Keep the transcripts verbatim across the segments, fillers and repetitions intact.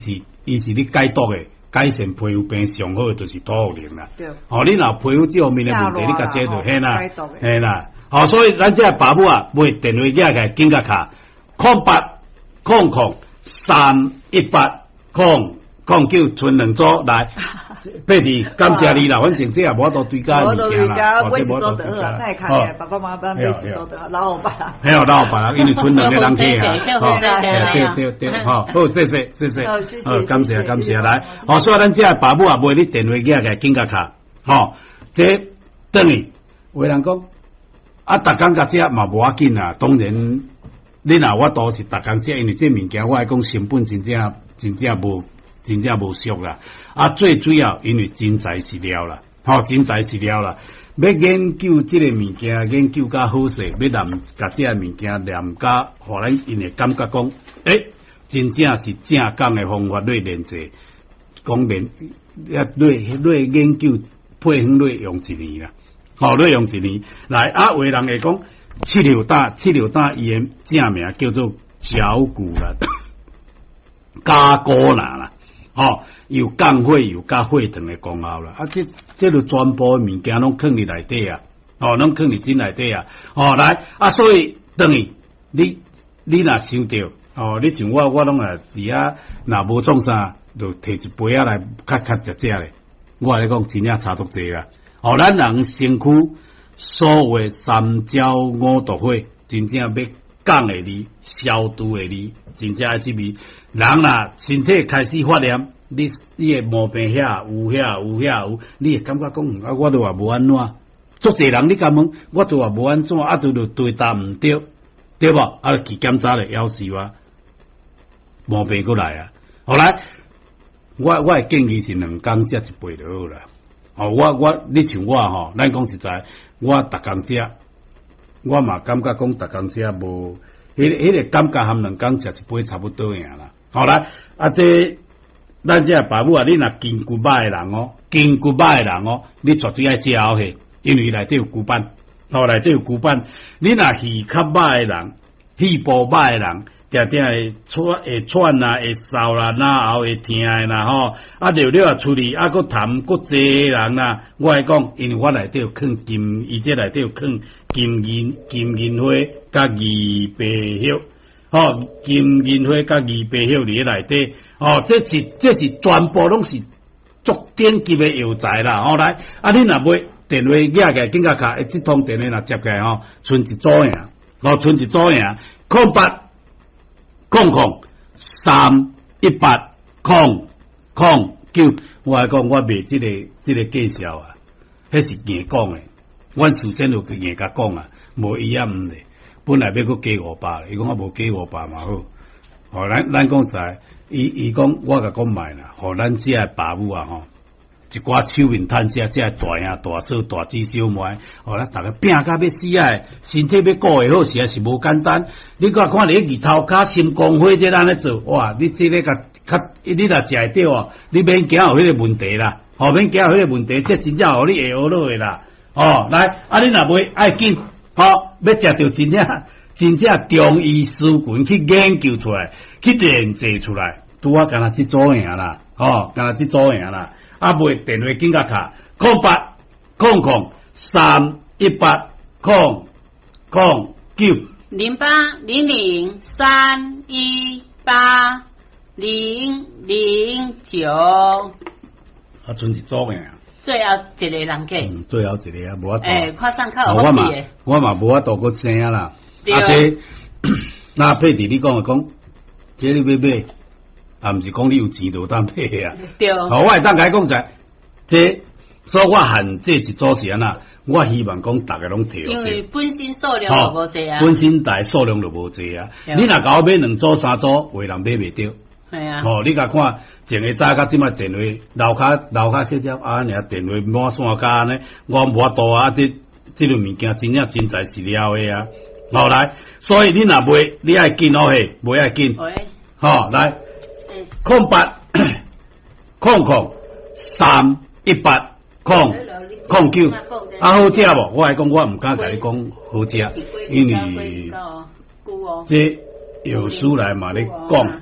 是伊是你解毒的，改善皮肤病上好就是土茯苓啦。 对。 哦，你若皮肤这方面的问题，你甲解就嘿啦，嘿啦。好、哦，所以咱这爸母啊，买电话寄来紧甲卡，空八空空三一八空空九存两组来。爸弟，感谢你啦，反正这也无多对家物件啦， 或者无多对家，太开了，爸爸妈妈每次都得老爸啦， 还有老爸啦，因为存两个人去啊，对对对，好，好，谢谢谢谢，好，感谢感谢来，好，所以咱这爸母啊，买你电话寄来紧甲卡，好，这等于有人讲啊，逐工甲这嘛无要紧啊，当然，你若我都是逐工这，因为这物件我来讲成本真正真正无。真正无俗啦，啊，最主要因为真材实料啦，吼、哦，真材实料啦。要研究即个物件，研究较好势，要让甲即个物件念甲，互咱因会感觉讲，诶、欸，真正是正讲的方法来练习，讲练啊，来来研究配方来用一年啦，吼、哦，来用一年来啊，有人会讲七六大，七六大伊的正名叫做脚骨啦，加高啦啦。哦，有降血有加血糖的功效啦，啊，这这就全部物件拢放伫内底啊，哦，拢放伫真内底啊，哦，来啊，所以等于你你若想到，哦，你像我我拢啊伫遐，若无创啥，就摕一杯仔来较较食食咧，我来讲真正差足济啦，哦，咱人身躯所谓三焦五毒火，真正要降的哩，消毒的哩，真正爱即味。人啦，身体开始发炎，你你的毛病遐有遐有遐有，你会感觉讲啊，我都话无安怎，足侪人你甲问，我都话无安怎，啊，就就对答毋对，对无？啊，去检查咧，夭寿啊，毛病过来啊。后来，我我的建议是两工食一杯就好啦。哦，我我你像我吼，咱讲实在，我逐工食，我嘛感觉讲逐工食无，迄、那个迄、那个感觉含两工食一杯差不多样啦。好来，啊这咱这爸母啊，你若筋骨歹的人哦，筋骨歹的人哦，你绝对爱食好些，因为内底有骨板，哦内底有骨板。你若肺较歹的人，肺部歹的人，定定会喘会喘啊，会嗽啦，哪后会疼的啦吼。啊，了了啊处理啊，佮痰佮济人啦，我来讲，因为我内底有放金，伊这内底有放金银金银花甲二白叶。哦，金银花甲二白叶伫内底，哦，这是这是全部拢是足顶级的药材啦。哦，来，啊，你若买电话寄个紧甲卡，一通电话若接个吼，剩一组尔，哦，剩一组尔，空八空空三一八空空九，我来讲，我卖即、这个即、这个介绍啊，迄是硬讲诶，阮首先就硬甲讲啊，无伊啊毋咧。本来要搁加五百，伊讲我无加五百嘛好，吼咱咱讲在，伊伊讲我甲讲卖啦，互咱这个爸母啊吼，一寡手面趁这这大兄大嫂大姊小妹，吼咱逐个拼甲要死啊，身体要顾会好势是无简单。你看看你日头骹心光火这咱咧做，哇！你这个甲较你若食会着哦，你免惊有迄个问题啦，吼免惊有迄个问题，这真正互你会学落去啦。哦，来，啊你若买爱紧。好、哦，要食到真正真正中医师群去研究出来，去炼制出来，拄啊，干那即组样啦，哦，干那即组样啦，啊，买电话紧甲卡，空八空空三一八空空九零八零零三一八零零九， 啊，剩一组样。 最后一个人计， 嗯，最后一个啊，无法度。 诶，看上较有法度诶。 我嘛无法度个生啦。啊，这那配弟你讲诶讲，这你要买，啊，毋是讲你有钱就当买啊。 对。 哦，我会当甲你讲在，这所以我限这一组是安那，我希望讲大家拢摕。 因为本身数量就无济啊。 本身大数量就无济啊。你若甲我买两组三组，有人买袂着。 系啊。 哦，你甲看。前个早甲即摆电话，楼骹楼骹小只啊，尔电话满线甲安尼，我无法度啊！即即类物件真正真材实料诶啊！好来，所以你若买，你爱紧哦嘿，袂爱紧。好来，空八空空三一八空空九，啊好食无？我来讲，我毋敢甲你讲好食，因为这有书来嘛咧讲。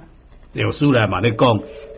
有书来嘛咧讲。